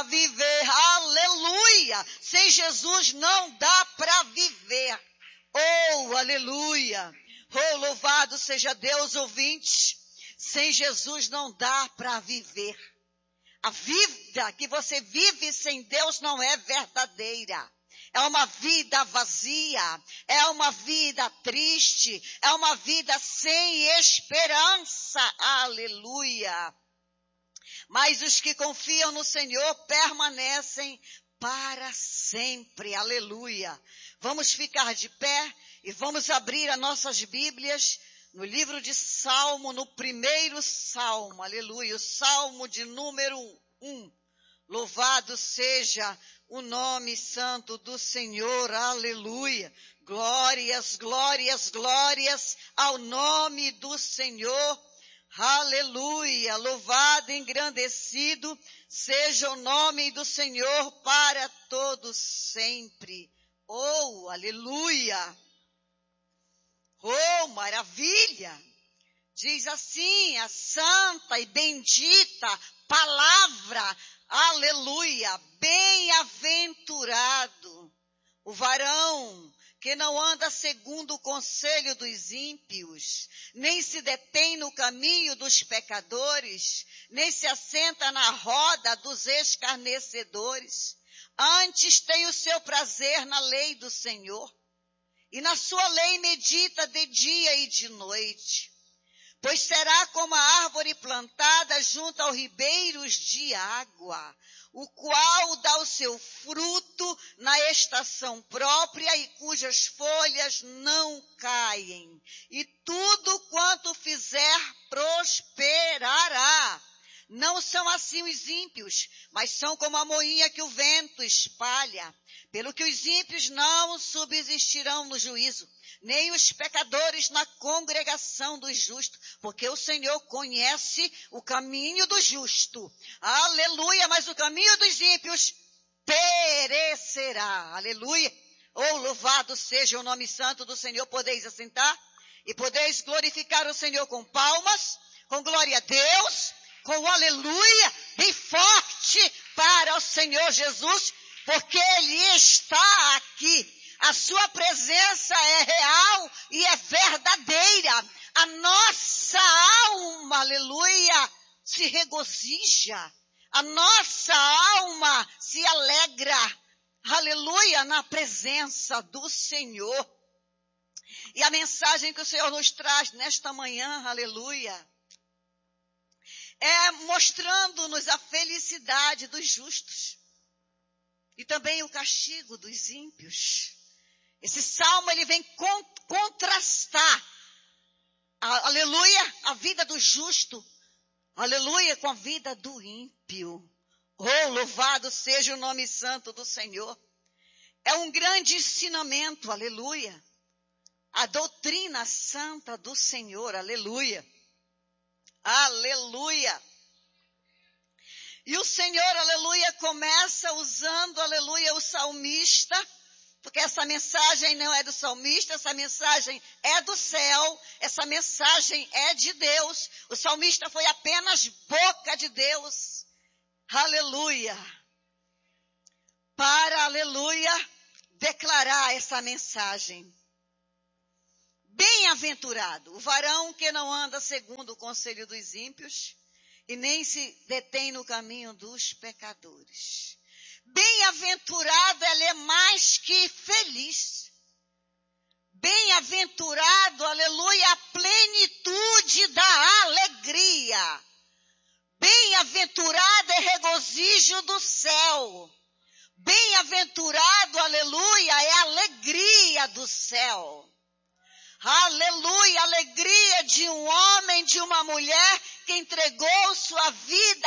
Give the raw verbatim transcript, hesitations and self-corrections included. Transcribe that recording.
viver. Aleluia! Sem Jesus não dá para viver. Oh, aleluia! Oh, louvado seja Deus, ouvintes. Sem Jesus não dá para viver. A vida que você vive sem Deus não é verdadeira. É uma vida vazia, é uma vida triste, é uma vida sem esperança. Aleluia! Mas os que confiam no Senhor permanecem para sempre. Aleluia! Vamos ficar de pé e vamos abrir as nossas Bíblias no livro de Salmo, no primeiro Salmo. Aleluia! O Salmo de número um. Louvado seja o nome santo do Senhor. Aleluia! Glórias, glórias, glórias ao nome do Senhor. Aleluia! Louvado, engrandecido seja o nome do Senhor para todos sempre. Oh, aleluia! Oh, maravilha! Diz assim a santa e bendita palavra, aleluia, bem-aventurado o varão que não anda segundo o conselho dos ímpios, nem se detém no caminho dos pecadores, nem se assenta na roda dos escarnecedores. Antes tem o seu prazer na lei do Senhor, e na sua lei medita de dia e de noite. Pois será como a árvore plantada junto aos ribeiros de água, o qual dá o seu fruto na estação própria e cujas folhas não caem. E tudo quanto fizer prosperará. Não são assim os ímpios, mas são como a moinha que o vento espalha. Pelo que os ímpios não subsistirão no juízo, nem os pecadores na congregação dos justos, porque o Senhor conhece o caminho do justo. Aleluia, mas o caminho dos ímpios perecerá. Aleluia. Oh, louvado seja o nome santo do Senhor. Podeis assentar e podeis glorificar o Senhor com palmas, com glória a Deus, com aleluia, bem forte para o Senhor Jesus, porque Ele está aqui. A sua presença é real e é verdadeira. A nossa alma, aleluia, se regozija. A nossa alma se alegra, aleluia, na presença do Senhor. E a mensagem que o Senhor nos traz nesta manhã, aleluia, é mostrando-nos a felicidade dos justos e também o castigo dos ímpios. Esse salmo, ele vem contrastar, aleluia, a vida do justo, aleluia, com a vida do ímpio. Oh, louvado seja o nome santo do Senhor. É um grande ensinamento, aleluia, a doutrina santa do Senhor, aleluia. Aleluia. E o Senhor, aleluia, começa usando, aleluia, o salmista, porque essa mensagem não é do salmista, essa mensagem é do céu, essa mensagem é de Deus. O salmista foi apenas boca de Deus, aleluia, para, aleluia, declarar essa mensagem. Bem-aventurado o varão que não anda segundo o conselho dos ímpios e nem se detém no caminho dos pecadores. Bem-aventurado, ele é mais que feliz. Bem-aventurado, aleluia, a plenitude da alegria. Bem-aventurado é regozijo do céu. Bem-aventurado, aleluia, é a alegria do céu. Aleluia, alegria de um homem, de uma mulher que entregou sua vida